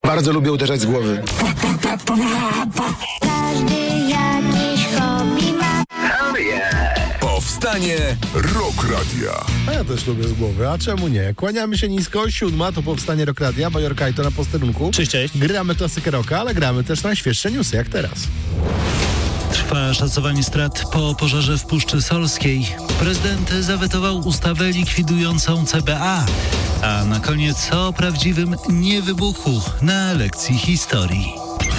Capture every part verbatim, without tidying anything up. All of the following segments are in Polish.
Bardzo lubię uderzać z głowy. Każdy jakieś hobby ma. Powstanie Rock Radia. A ja też lubię z głowy, a czemu nie? Kłaniamy się nisko, siódma to powstanie Rock Radia, Bajor Kajto na posterunku. Cześć, cześć. Gramy klasykę rocka, ale gramy też najświeższe newsy, jak teraz. Trwa szacowanie strat po pożarze w Puszczy Solskiej. Prezydent zawetował ustawę likwidującą C B A. A na koniec o prawdziwym niewybuchu na lekcji historii.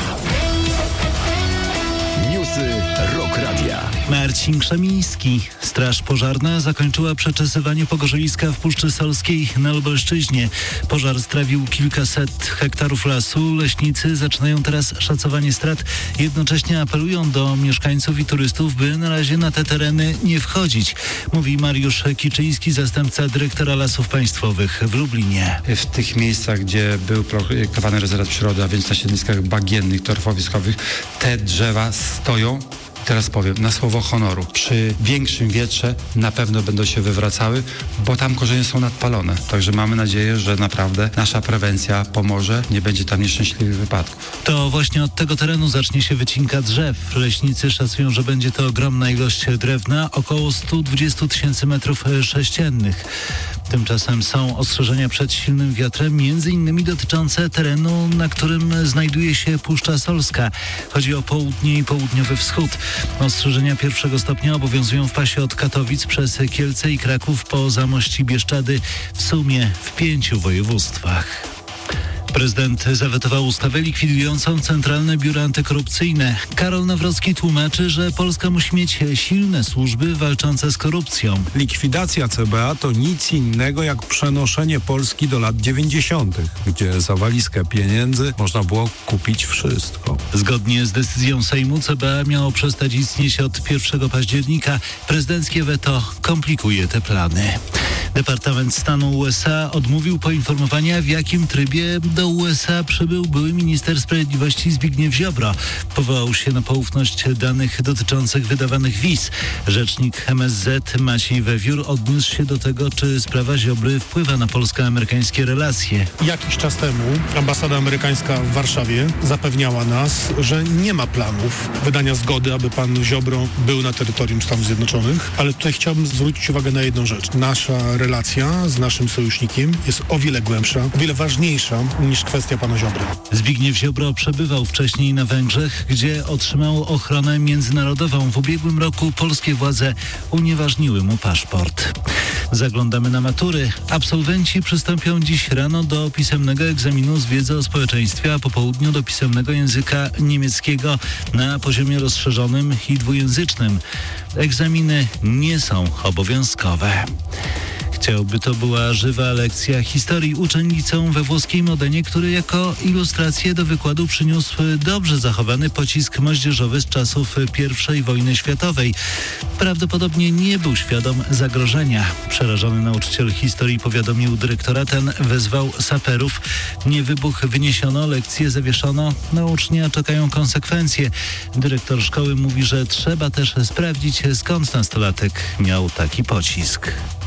Newsy Rock Radia. Marcin Krzemiński. Straż pożarna zakończyła przeczesywanie pogorzewiska w Puszczy Solskiej na Lubelszczyźnie. Pożar strawił kilkaset hektarów lasu. Leśnicy zaczynają teraz szacowanie strat. Jednocześnie apelują do mieszkańców i turystów, by na razie na te tereny nie wchodzić. Mówi Mariusz Kiczyński, zastępca dyrektora Lasów Państwowych w Lublinie. W tych miejscach, gdzie był projektowany rezerwat przyrody, a więc na siedliskach bagiennych, torfowiskowych, te drzewa stoją. Teraz powiem, na słowo honoru. Przy większym wietrze na pewno będą się wywracały, bo tam korzenie są nadpalone. Także mamy nadzieję, że naprawdę nasza prewencja pomoże, nie będzie tam nieszczęśliwych wypadków. To właśnie od tego terenu zacznie się wycinka drzew. Leśnicy szacują, że będzie to ogromna ilość drewna, około sto dwadzieścia tysięcy metrów sześciennych. Tymczasem są ostrzeżenia przed silnym wiatrem, między innymi dotyczące terenu, na którym znajduje się Puszcza Solska. Chodzi o południe i południowy wschód. Ostrzeżenia pierwszego stopnia obowiązują w pasie od Katowic przez Kielce i Kraków po Zamość i Bieszczady, w sumie w pięciu województwach. Prezydent zawetował ustawę likwidującą Centralne Biuro Antykorupcyjne. Karol Nawrocki tłumaczy, że Polska musi mieć silne służby walczące z korupcją. Likwidacja C B A to nic innego jak przenoszenie Polski do lat dziewięćdziesiątych, gdzie za walizkę pieniędzy można było kupić wszystko. Zgodnie z decyzją Sejmu C B A miało przestać istnieć od pierwszego października. Prezydenckie weto komplikuje te plany. Departament Stanu U S A odmówił poinformowania, w jakim trybie do U S A przybył były minister sprawiedliwości Zbigniew Ziobro. Powołał się na poufność danych dotyczących wydawanych wiz. Rzecznik M S Z Maciej Wewiór odniósł się do tego, czy sprawa Ziobry wpływa na polsko-amerykańskie relacje. Jakiś czas temu ambasada amerykańska w Warszawie zapewniała nas, że nie ma planów wydania zgody, aby pan Ziobro był na terytorium Stanów Zjednoczonych, ale tutaj chciałbym zwrócić uwagę na jedną rzecz. Nasza relacja z naszym sojusznikiem jest o wiele głębsza, o wiele ważniejsza niż kwestia pana Ziobry. Zbigniew Ziobro przebywał wcześniej na Węgrzech, gdzie otrzymał ochronę międzynarodową. W ubiegłym roku polskie władze unieważniły mu paszport. Zaglądamy na matury. Absolwenci przystąpią dziś rano do pisemnego egzaminu z wiedzy o społeczeństwie, a po południu do pisemnego języka niemieckiego na poziomie rozszerzonym i dwujęzycznym. Egzaminy nie są obowiązkowe. Chciałby to była żywa lekcja historii. Uczeń liceum we włoskiej Modenie, który jako ilustrację do wykładu przyniósł dobrze zachowany pocisk moździerzowy z czasów pierwszej wojny światowej. Prawdopodobnie nie był świadom zagrożenia. Przerażony nauczyciel historii powiadomił dyrektora, ten wezwał saperów. Niewybuch wyniesiono, lekcje zawieszono. Na ucznia czekają konsekwencje. Dyrektor szkoły mówi, że trzeba też sprawdzić, skąd nastolatek miał taki pocisk.